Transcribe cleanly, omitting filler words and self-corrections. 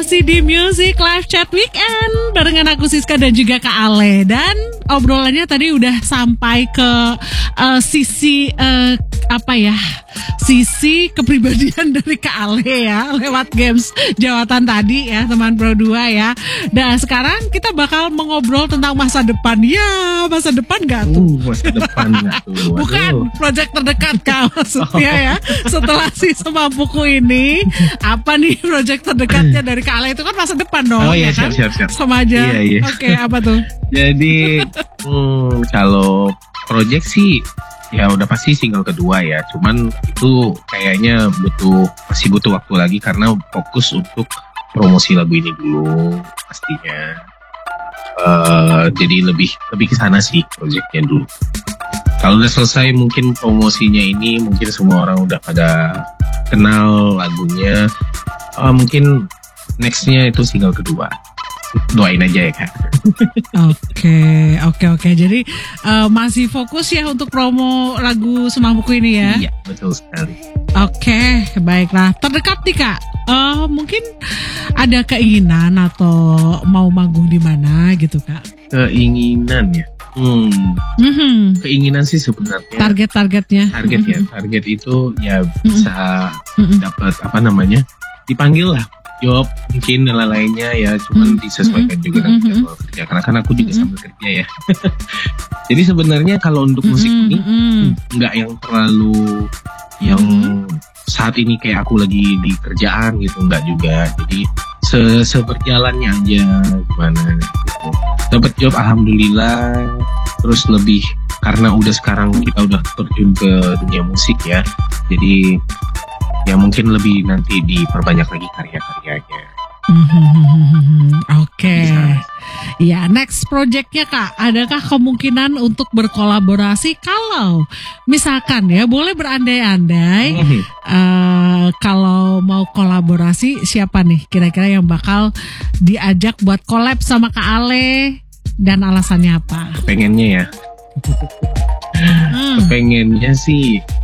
masih di Music Live Chat Weekend barengan aku Siska dan juga Kak Ale. Dan obrolannya tadi udah sampai ke sisi sisi kepribadian dari Kak Ale ya, lewat games jawatan tadi ya teman Pro 2 ya. Dan sekarang kita bakal mengobrol tentang masa depan. Ya, masa depan gak tuh? Masa depan gak tuh? Bukan, project terdekat Kak maksudnya ya. Setelah si Semampuku ini, apa nih project terdekatnya dari Kak Ale? Itu kan masa depan dong. Oh iya, ya kan? siap. Sama aja. Iya. Oke, apa tuh? Jadi kalau project sih ya udah pasti single kedua ya. Cuman itu kayaknya masih butuh waktu lagi karena fokus untuk promosi lagu ini dulu pastinya. Jadi lebih ke sana sih projectnya dulu. Kalau udah selesai mungkin promosinya ini, mungkin semua orang udah pada kenal lagunya. Mungkin nextnya itu single kedua. Doain aja ya Kak. Oke. Jadi masih fokus ya untuk promo lagu Semampuku ini ya? Iya, betul sekali. Oke, baiklah. Terdekat nih Kak, mungkin ada keinginan atau mau manggung di mana gitu Kak? Keinginan ya. Keinginan sih sebenarnya. Target itu ya bisa dapat dipanggil lah. Job mungkin dan lainnya ya, cuman disesuaikan juga dengan jadwal kerja karena kan aku juga sambil kerja ya. Jadi sebenarnya kalau untuk musik ini nggak yang terlalu yang saat ini kayak aku lagi di kerjaan gitu, nggak juga. Jadi seberjalannya aja gimana gitu. Dapat job alhamdulillah, terus lebih karena udah sekarang kita udah terjun ke dunia musik ya. Jadi ya mungkin lebih nanti diperbanyak lagi karya-karyanya. Oke. Ya, next projectnya Kak, adakah kemungkinan untuk berkolaborasi? Kalau misalkan ya, boleh berandai-andai kalau mau kolaborasi, siapa nih kira-kira yang bakal diajak buat collab sama Kak Ale dan alasannya apa? Pengennya ya. Pengennya sih